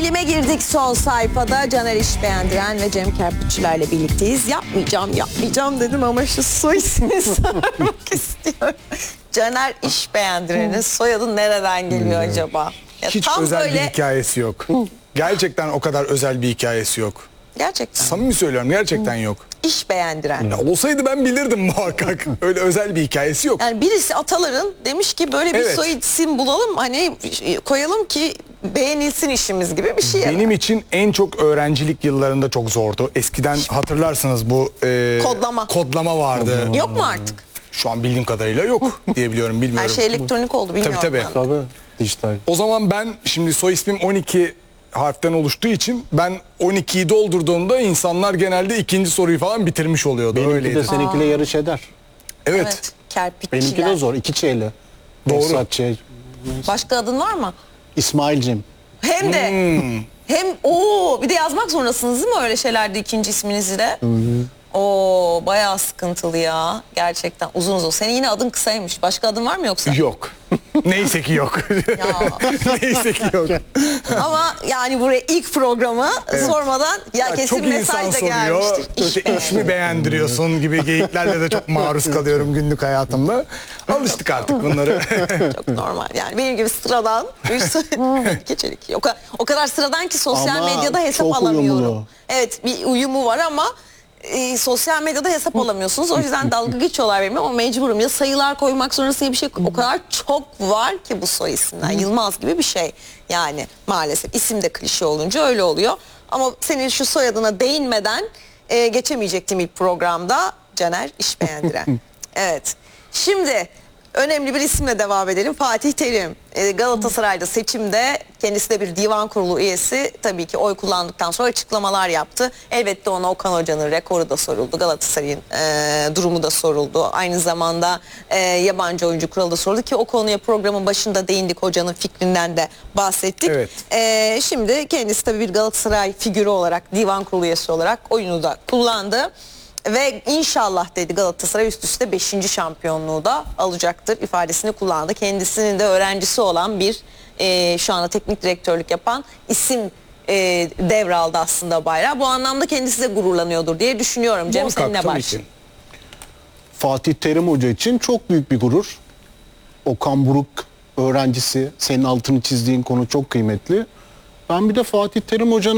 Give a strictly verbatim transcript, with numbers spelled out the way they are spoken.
Filme girdik son sayfada. Caner İşbeğendiren ve Cem Kerpiççilerle birlikteyiz. Yapmayacağım, yapmayacağım dedim ama şu soy ismini sormak istiyorum. Caner İşbeğendiren'in soyadı nereden geliyor acaba? Ya Hiç tam özel böyle... bir hikayesi yok. Gerçekten o kadar özel bir hikayesi yok. Gerçekten. Samimi söylüyorum, gerçekten yok. İşbeğendiren. Ya olsaydı ben bilirdim muhakkak. Öyle özel bir hikayesi yok. Yani birisi ataların demiş ki böyle bir Evet. soy isim bulalım, hani koyalım ki beğenilsin işimiz gibi bir şey. Benim için en çok öğrencilik yıllarında çok zordu. Eskiden hatırlarsınız bu e, Kodlama. kodlama vardı. Yok mu artık? Şu an bildiğim kadarıyla yok diyebiliyorum, bilmiyorum. Her şey elektronik oldu, bilmiyorum. Tabii, ben. tabii. Tabii, dijital. O zaman ben, şimdi soy ismim on iki harften oluştuğu için ben on ikiyi doldurduğumda insanlar genelde ikinci soruyu falan bitirmiş oluyordu. Benimki Öyleydi. de seninkiyle yarış eder. Evet. Evet. Kerpiççiler. Benimki de zor. İki çeyli. Doğru. Behzat Ç. Başka adın var mı? İsmail'cim. Hem de Hmm. hem o bir de yazmak zorundasınız değil mi öyle şeylerde ikinci isminizi de? Oo, bayağı sıkıntılı ya gerçekten, uzun uzun. Senin yine adın kısaymış. Başka adın var mı yoksa? Yok. Neyse ki yok. Neyse ki yok. Ama yani buraya ilk programı sormadan ya, Ya kesin çok mesaj insan da soruyor. gelmiştir. İşte İşte. iş mi beğendiriyorsun gibi geyiklerle de çok maruz kalıyorum günlük hayatımda. Alıştık artık bunları. Çok normal yani, benim gibi sıradan bir geçelik. O kadar, o kadar sıradan ki sosyal Ama medyada hesap çok alamıyorum. uyumlu. Evet, bir uyumu var ama e, sosyal medyada hesap alamıyorsunuz. O yüzden dalga geçiyorlar benimle ama mecburum. Ya sayılar koymak sonrası bir şey, o kadar çok var ki bu soy isimden. Yılmaz gibi bir şey yani, maalesef. İsim de klişe olunca öyle oluyor. Ama senin şu soyadına değinmeden e, geçemeyecektim ilk programda. Caner İşbeğendiren. Evet. Şimdi önemli bir isimle devam edelim. Fatih Terim. Ee, Galatasaray'da seçimde, kendisi de bir divan kurulu üyesi, tabii ki oy kullandıktan sonra açıklamalar yaptı. Elbette ona Okan Hoca'nın rekoru da soruldu. Galatasaray'ın e, durumu da soruldu. Aynı zamanda e, yabancı oyuncu kuralı da soruldu ki o konuya programın başında değindik. Hocanın fikrinden de bahsettik. Evet. E, şimdi kendisi tabii bir Galatasaray figürü olarak, divan kurulu üyesi olarak oyunu da kullandı. Ve inşallah dedi, Galatasaray üst üste beşinci şampiyonluğu da alacaktır ifadesini kullandı. Kendisinin de öğrencisi olan bir e, şu anda teknik direktörlük yapan isim e, devraldı aslında bayrağı. Bu anlamda kendisi de gururlanıyordur diye düşünüyorum. Cem, Muhakkak, seninle tabii başlayalım. ki. Fatih Terim Hoca için çok büyük bir gurur. Okan Buruk öğrencisi. Senin altını çizdiğin konu çok kıymetli. Ben bir de Fatih Terim Hoca'nın